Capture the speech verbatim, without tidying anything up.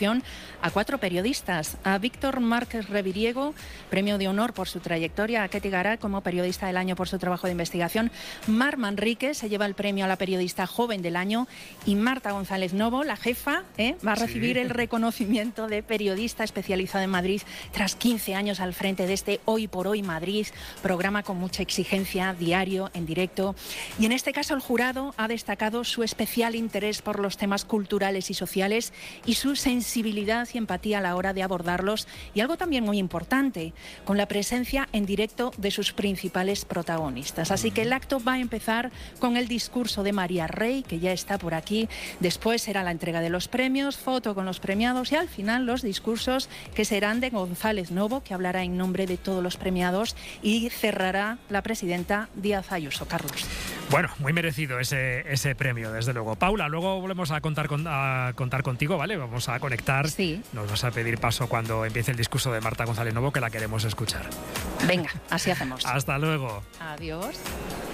a cuatro periodistas. A Víctor Márquez Reviriego, premio de honor por su trayectoria. A Ketty Garay como periodista del año por su trabajo de investigación. Mar Manrique se lleva el premio a la periodista joven del año. Y Marta González Novo, la jefa, ¿eh? va a recibir sí. el reconocimiento de periodista especializada en Madrid tras quince años al frente de este Hoy por Hoy Madrid, programa con mucha exigencia, diario, en directo. Y en este caso el jurado ha destacado su especial interés por los temas culturales y sociales y su sensibilidad sensibilidad y empatía a la hora de abordarlos, y algo también muy importante, con la presencia en directo de sus principales protagonistas. Así que el acto va a empezar con el discurso de María Rey, que ya está por aquí. Después será la entrega de los premios, foto con los premiados y al final los discursos que serán de González Novo, que hablará en nombre de todos los premiados, y cerrará la presidenta Díaz Ayuso. Carlos. Bueno, muy merecido ese, ese premio, desde luego. Paula, luego volvemos a contar, con, a contar contigo, ¿vale? Vamos a conectar. Sí. Nos vas a pedir paso cuando empiece el discurso de Marta González Novo, que la queremos escuchar. Venga, así hacemos. Hasta luego. Adiós.